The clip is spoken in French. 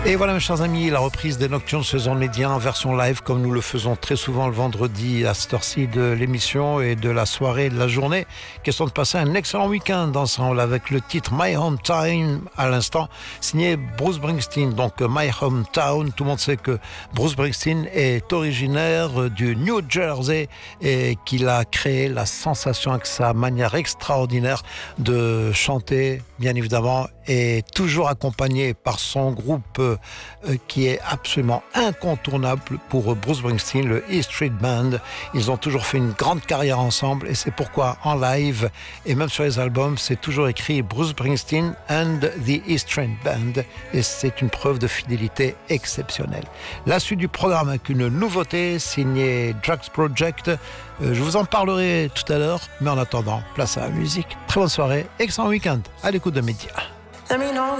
Et voilà mes chers amis, la reprise des Nocturnes saison média en version live comme nous le faisons très souvent le vendredi à cette heure-ci de l'émission et de la soirée et de la journée. Question de passer un excellent week-end ensemble avec le titre My Hometown à l'instant, signé Bruce Springsteen. Donc My Hometown, tout le monde sait que Bruce Springsteen est originaire du New Jersey et qu'il a créé la sensation avec sa manière extraordinaire de chanter, bien évidemment, et toujours accompagné par son groupe qui est absolument incontournable pour Bruce Springsteen, le E Street Band. Ils ont toujours fait une grande carrière ensemble et c'est pourquoi en live et même sur les albums c'est toujours écrit Bruce Springsteen and the E Street Band et c'est une preuve de fidélité exceptionnelle. La suite du programme avec une nouveauté signée Drugs Project. Je vous en parlerai tout à l'heure, mais en attendant, place à la musique. Très bonne soirée, excellent week-end à l'écoute de Média.